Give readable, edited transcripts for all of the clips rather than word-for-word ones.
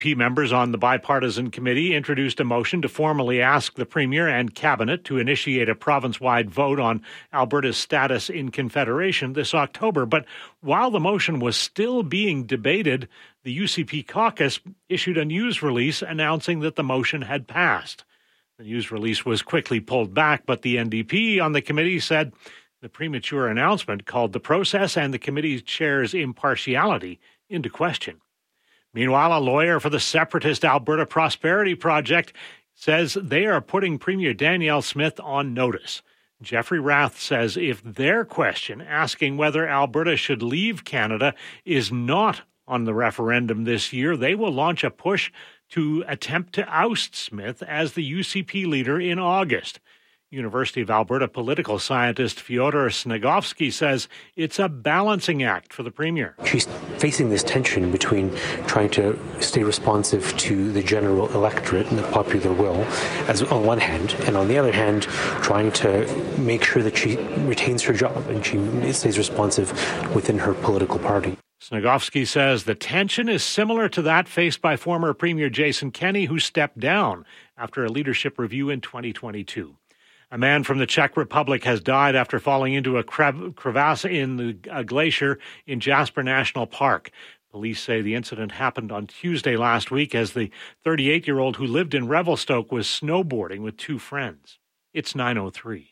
UCP members on the bipartisan committee introduced a motion to formally ask the Premier and Cabinet to initiate a province-wide vote on Alberta's status in Confederation this October. But while the motion was still being debated, the UCP caucus issued a news release announcing that the motion had passed. The news release was quickly pulled back, but the NDP on the committee said the premature announcement called the process and the committee chair's impartiality into question. Meanwhile, a lawyer for the separatist Alberta Prosperity Project says they are putting Premier Danielle Smith on notice. Jeffrey Rath says if their question asking whether Alberta should leave Canada is not on the referendum this year, they will launch a push to attempt to oust Smith as the UCP leader in August. University of Alberta political scientist Fyodor Snegovsky says it's a balancing act for the Premier. She's facing this tension between trying to stay responsive to the general electorate and the popular will, as on one hand, and on the other hand, trying to make sure that she retains her job and she stays responsive within her political party. Snegovsky says the tension is similar to that faced by former Premier Jason Kenney, who stepped down after a leadership review in 2022. A man from the Czech Republic has died after falling into a crevasse in the glacier in Jasper National Park. Police say the incident happened on Tuesday last week as the 38-year-old who lived in Revelstoke was snowboarding with two friends. It's 9:03.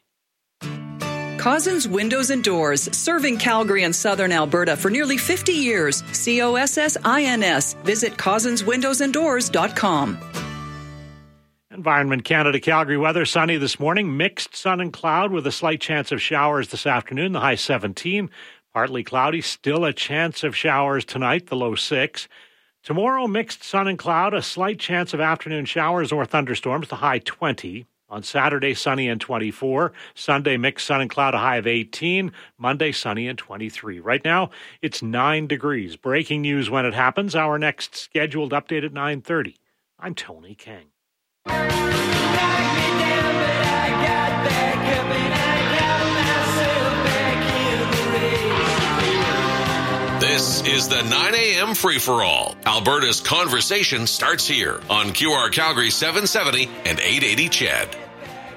Cozzens Windows and Doors, serving Calgary and southern Alberta for nearly 50 years. COSSINS. Visit CozzensWindowsandDoors.com. Environment Canada Calgary weather, sunny this morning, mixed sun and cloud with a slight chance of showers this afternoon, the high 17. Partly cloudy, still a chance of showers tonight, the low 6. Tomorrow, mixed sun and cloud, a slight chance of afternoon showers or thunderstorms, the high 20. On Saturday, sunny and 24. Sunday, mixed sun and cloud, a high of 18. Monday, sunny and 23. Right now, it's 9 degrees. Breaking news when it happens. Our next scheduled update at 9:30. I'm Tony King. This is the 9 a.m. free-for-all. Alberta's conversation starts here on QR Calgary 770 and 880 CHED.